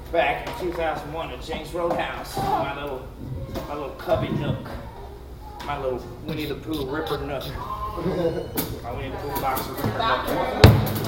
back in 2001 at James Roadhouse. My little cubby nook. My little Winnie the Pooh Ripper nook. My Winnie the Pooh box of Ripper nook.